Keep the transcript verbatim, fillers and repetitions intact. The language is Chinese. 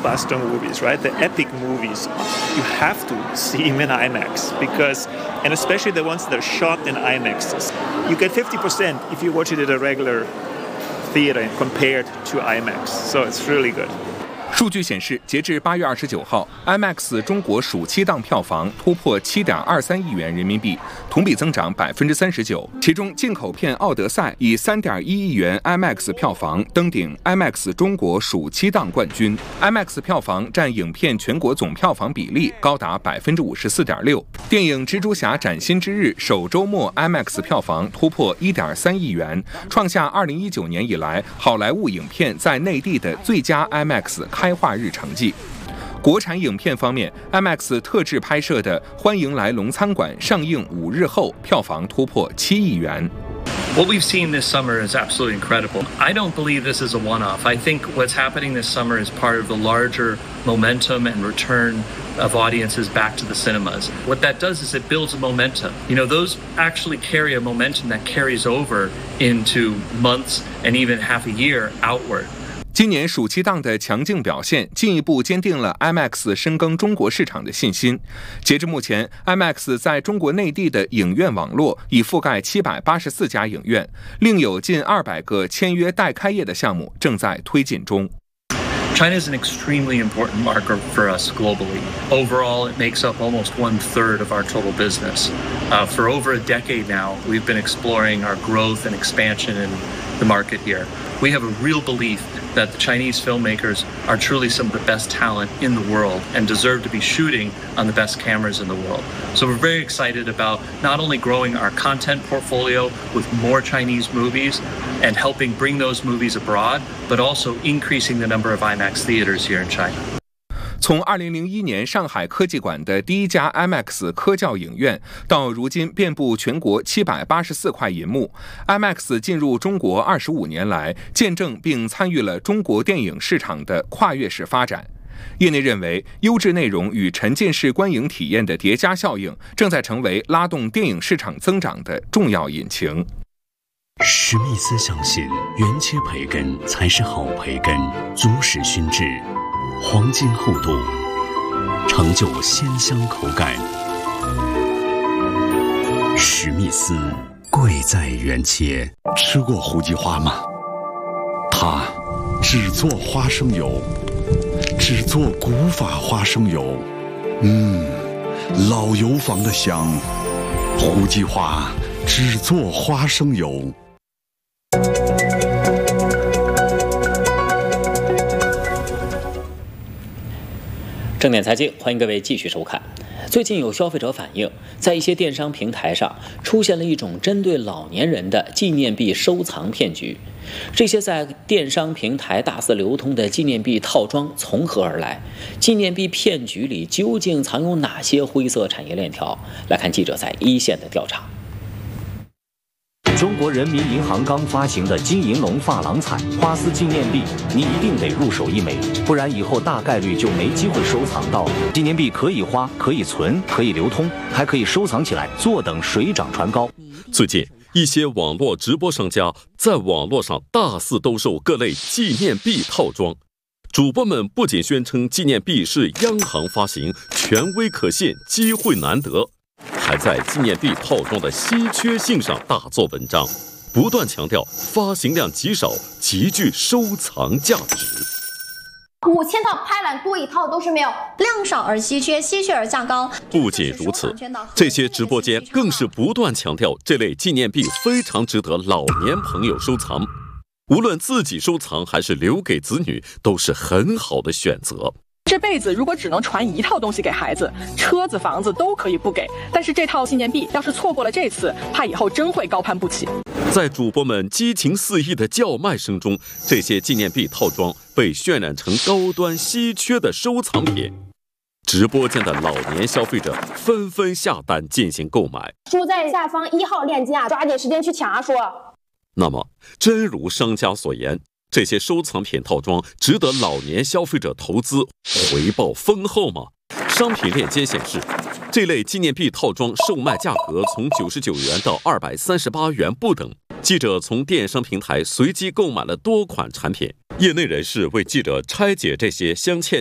blockbuster movies, right? The epic movies, you have to see them in IMAX because, and especially the ones that are shot in IMAX, you get fifty percent if you watch it at a regular theater compared to IMAX. So it's really good. 数据显示，截至八月二十九号 ，IMAX 中国暑期档票房突破七点二三亿元人民币，同比增长百分之三十九。其中，进口片《奥德赛》以三点一亿元 IMAX 票房登顶 IMAX 中国暑期档冠军。IMAX 票房占影片全国总票房比例高达百分之五十四点六。电影《蜘蛛侠：崭新之日》首周末 IMAX 票房突破一点三亿元，创下二零一九年以来好莱坞影片在内地的最佳 IMAX 开画日成绩。国产影片方面 ，IMAX 特制拍摄的《欢迎来龙餐馆》上映五日后，票房突破七亿元。 What we've seen this summer is absolutely incredible. I don't believe this is a one-off. I think what's happening this summer is part of the larger momentum and return of audiences back to the cinemas. What that does is it builds a momentum. You know, those actually carry a momentum that carries over into months and even half a year outward. 今年暑期档的强劲表现，进一步坚定了 IMAX 深耕中国市场的信心。截至目前 ，IMAX 在中国内地的影院网络已覆盖七百八十四家影院，另有近二百个签约待开业的项目正在推进中。 China is an extremely important market for us globally. Overall, it makes up almost one third of our total business. Uh, for over a decade now, we've been exploring our growth and expansion in the market here. We have a real belief that the Chinese filmmakers are truly some of the best talent in the world and deserve to be shooting on the best cameras in the world. So we're very excited about not only growing our content portfolio with more Chinese movies and helping bring those movies abroad, but also increasing the number of IMAX theaters here in China. 从二零零一年上海科技馆的第一家 IMAX 科教影院，到如今遍布全国七百八十四块银幕 ，IMAX 进入中国二十五年来，见证并参与了中国电影市场的跨越式发展。业内认为，优质内容与沉浸式观影体验的叠加效应，正在成为拉动电影市场增长的重要引擎。 史密斯相信，原切培根才是好培根，足使熏制。黄金厚度，成就鲜香口感。史密斯，贵在原切。 吃过胡记花吗？它只做花生油，只做古法花生油。嗯，老油坊的香。胡记花只做花生油。 正点财经，欢迎各位继续收看。最近有消费者反映，在一些电商平台上出现了一种针对老年人的纪念币收藏骗局。这些在电商平台大肆流通的纪念币套装从何而来？纪念币骗局里究竟藏有哪些灰色产业链条？来看记者在一线的调查。 中国人民银行刚发行的金银龙珐琅彩花丝纪念币，你一定得入手一枚，不然以后大概率就没机会收藏到了。纪念币可以花，可以存，可以流通，还可以收藏起来，坐等水涨船高。 最近，一些网络直播商家在网络上大肆兜售各类纪念币套装，主播们不仅宣称纪念币是央行发行，权威可信，机会难得，还在纪念币套装的稀缺性上大做文章，不断强调发行量极少，极具收藏价值。 五千套拍完多一套都是没有， 量少而稀缺，稀缺而价高。 不仅如此，这些直播间更是不断强调这类纪念币非常值得老年朋友收藏，无论自己收藏还是留给子女，都是很好的选择。 这辈子如果只能传一套东西给孩子，车子房子都可以不给，但是这套纪念币要是错过了这次，怕以后真会高攀不起。 在主播们激情四溢的叫卖声中，这些纪念币套装被渲染成高端稀缺的收藏品，直播间的老年消费者纷纷下单进行购买。 输在下方一号链接啊，抓紧时间去抢啊！说。 那么，真如商家所言，这些收藏品套装值得老年消费者投资，回报丰厚吗？商品链接显示，这类纪念币套装售卖价格从九十九元到二百三十八元不等。记者从电商平台随机购买了多款产品，业内人士为记者拆解这些镶嵌